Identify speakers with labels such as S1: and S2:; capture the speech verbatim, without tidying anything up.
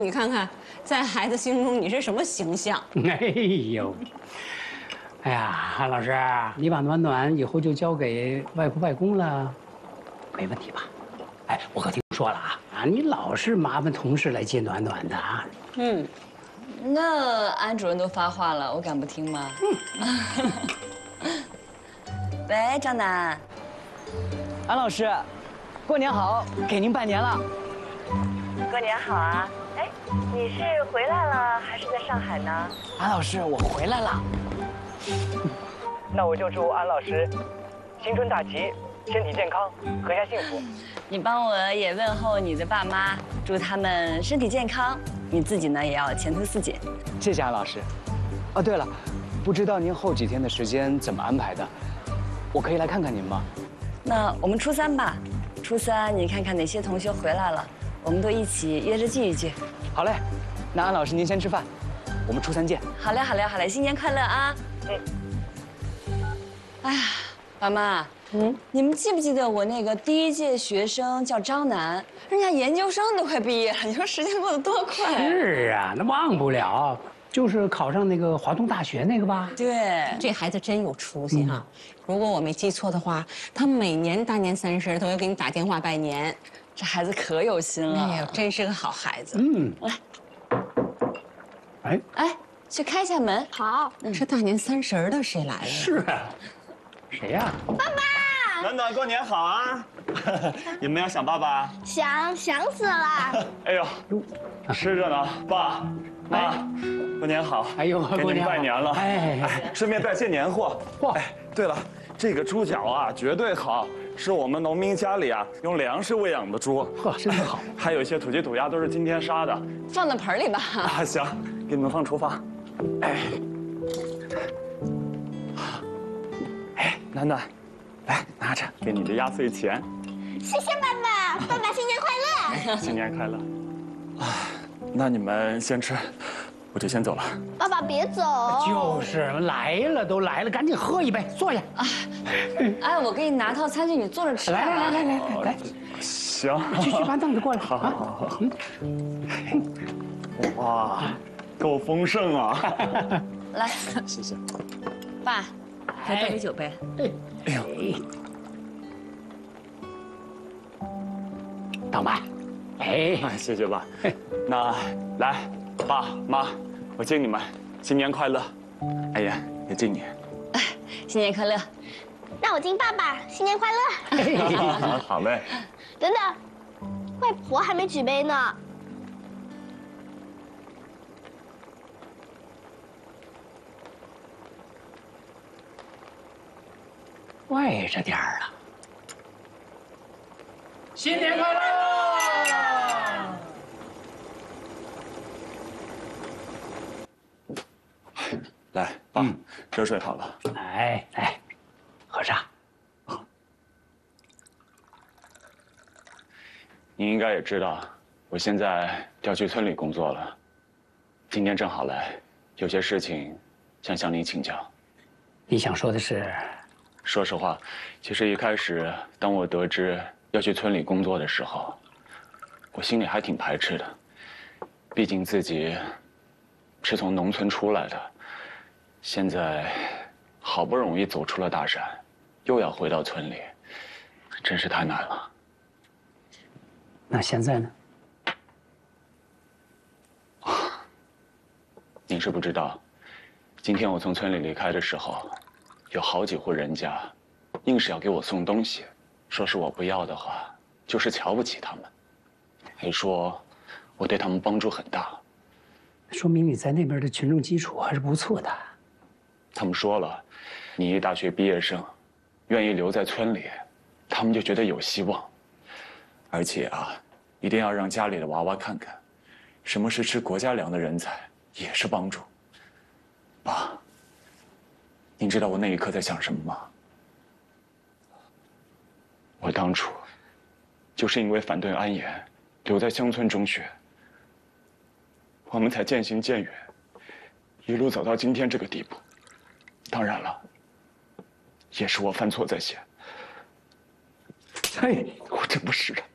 S1: 你看看，在孩子心中你是什么形象？
S2: 哎呦，哎呀，韩老师，你把暖暖以后就交给外婆外公了，没问题吧？哎，我可听说了啊，啊，你老是麻烦同事来接暖暖的啊。
S3: 嗯，那安主任都发话了，我敢不听吗？嗯。喂，张楠，
S4: 安老师，过年好，给您拜年了。
S5: 过年好啊！哎，你是回来了还是在上海呢？
S4: 安老师，我回来了。
S6: 那我就祝安老师新春大吉，身体健康，阖家幸福。
S3: 你帮我也问候你的爸妈，祝他们身体健康。你自己呢也要前途似锦。
S4: 谢谢安老师。哦，对了，不知道您后几天的时间怎么安排的？我可以来看看您吗？
S3: 那我们初三吧，初三你看看哪些同学回来了，我们都一起约着聚一聚。
S4: 好嘞，那安老师您先吃饭，我们初三见。
S3: 好嘞，好嘞，好嘞，新年快乐啊！嗯。哎呀，爸妈，嗯，你们记不记得我那个第一届学生叫张楠，人家研究生都快毕业了，你说时间过得多快？
S2: 是啊，那忘不了，就是考上那个华东大学那个吧？
S3: 对，
S1: 这孩子真有出息哈！如果我没记错的话，他每年大年三十都要给你打电话拜年。
S3: 这孩子可有心了，
S1: 哎呦，真是个好孩子。
S2: 嗯，
S3: 来，
S2: 哎
S3: 哎，去开一下门。
S1: 好，这大年三十的谁来了？
S2: 是啊，谁呀？
S7: 爸爸，
S8: 暖暖过年好啊！你们要想爸爸？
S7: 想想死了。
S8: 哎呦，吃着呢，爸妈，过年好！
S2: 哎呦，
S8: 给你们拜年了！
S2: 哎
S8: 哎，顺便带些年货。嚯！哎，对了，这个猪脚啊，绝对好，是我们农民家里啊用粮食喂养的猪。
S2: 呵，真好。
S8: 还有一些土鸡土鸭都是今天杀的。
S3: 放到盆里吧。
S8: 啊，行，给你们放厨房。哎，哎，暖暖，来拿着，给你的压岁钱。
S7: 谢谢爸爸，爸爸新年快乐！
S8: 新年快乐！啊，那你们先吃，我就先走了。
S7: 爸爸别走。
S2: 就是来了都来了，赶紧喝一杯，坐下。啊，
S3: 哎，我给你拿套餐具，你坐着吃。
S2: 来来来来来来，
S8: 行，
S2: 去去搬凳子过来。
S8: 好好好好。哇，够丰盛啊！
S3: 来，
S8: 谢谢。
S3: 爸，再倒杯酒杯。
S8: 哎呦，
S2: 倒满。哎，
S8: 谢谢爸。那来，爸妈，我敬你们新年快乐。哎呀，也敬你。
S3: 新年快乐。
S7: 那我敬爸爸新年快乐。
S8: 好嘞。
S7: 等等，外婆还没举杯呢。
S2: 歪着点儿啊！新年快乐！
S8: 来，爸，热水好了。
S2: 来来，喝茶。
S8: 您应该也知道，我现在调去村里工作了。今天正好来，有些事情想向您请教。
S2: 你想说的是？
S8: 说实话，其实一开始当我得知要去村里工作的时候，我心里还挺排斥的。毕竟自己是从农村出来的，现在好不容易走出了大山，又要回到村里，真是太难了。
S2: 那现在呢？
S8: 啊，您是不知道，今天我从村里离开的时候，有好几户人家，硬是要给我送东西，说是我不要的话，就是瞧不起他们，还说我对他们帮助很大。
S2: 说明你在那边的群众基础还是不错的。
S8: 他们说了，你一大学毕业生，愿意留在村里，他们就觉得有希望。而且啊，一定要让家里的娃娃看看，什么是吃国家粮的人才，也是帮助。爸，您知道我那一刻在想什么吗？我当初就是因为反对安严，留在乡村中学，我们才渐行渐远，一路走到今天这个地步。当然了，也是我犯错在先。哎，我真不是人。